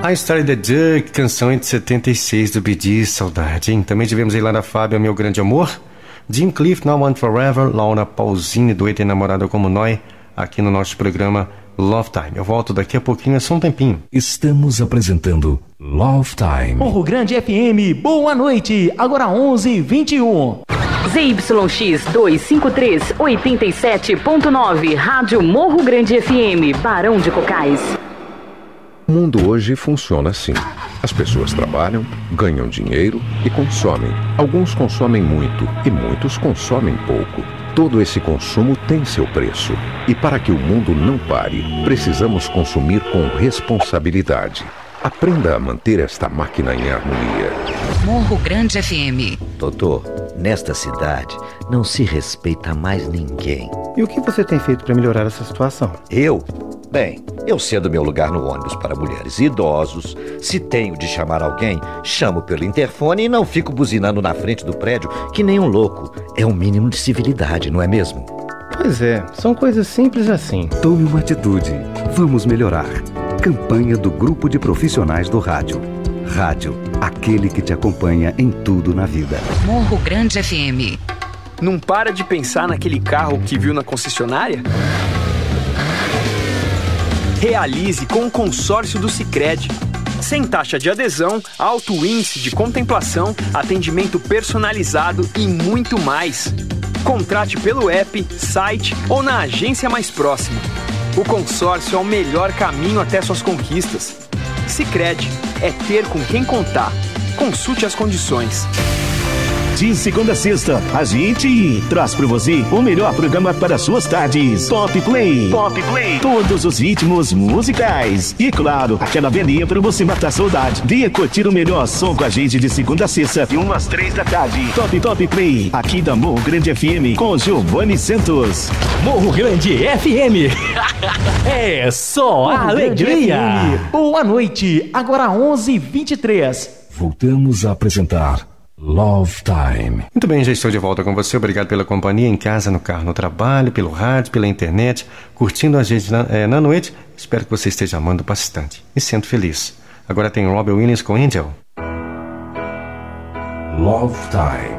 A Story the Duck, canção de 76 do Bee Gees, saudade, hein? Também tivemos aí Lara Fábio, Meu Grande Amor, Jim Cliff, Now and Forever, Laura Pausini, Doida e Namorada Como Nós, aqui no nosso programa Love Time. Eu volto daqui a pouquinho, é só um tempinho. Estamos apresentando Love Time. Morro Grande FM, boa noite, agora 11h21. ZYX 253, 87.9, Rádio Morro Grande FM, Barão de Cocais. O mundo hoje funciona assim. As pessoas trabalham, ganham dinheiro e consomem. Alguns consomem muito e muitos consomem pouco. Todo esse consumo tem seu preço. E para que o mundo não pare, precisamos consumir com responsabilidade. Aprenda a manter esta máquina em harmonia. Morro Grande FM. Doutor, nesta cidade não se respeita mais ninguém. E o que você tem feito para melhorar essa situação? Eu? Bem, eu cedo meu lugar no ônibus para mulheres e idosos. Se tenho de chamar alguém, chamo pelo interfone e não fico buzinando na frente do prédio que nem um louco. É um mínimo de civilidade, não é mesmo? Pois é, são coisas simples assim. Tome uma atitude. Vamos melhorar. Campanha do Grupo de Profissionais do Rádio. Rádio, aquele que te acompanha em tudo na vida. Morro Grande FM. Não para de pensar naquele carro que viu na concessionária? Realize com o consórcio do Sicredi. Sem taxa de adesão, alto índice de contemplação, atendimento personalizado e muito mais. Contrate pelo app, site ou na agência mais próxima. O consórcio é o melhor caminho até suas conquistas. Sicredi, é ter com quem contar. Consulte as condições. De segunda a sexta, a gente traz para você o melhor programa para suas tardes. Pop Play. Pop Play. Todos os ritmos musicais. E claro, aquela velhinha para você matar a saudade. Venha curtir o melhor som com a gente de segunda a sexta, de 1 às 3 da tarde. Top Play, aqui da Morro Grande FM, com Giovanni Santos. Morro Grande FM. É só Morro alegria. FM. Boa noite, agora 11h23. Voltamos a apresentar Love Time. Muito bem, já estou de volta com você. Obrigado pela companhia em casa, no carro, no trabalho, pelo rádio, pela internet, curtindo a gente na noite. Espero que você esteja amando bastante. Me sinto feliz. Agora tem Robbie Williams com Angel. Love Time.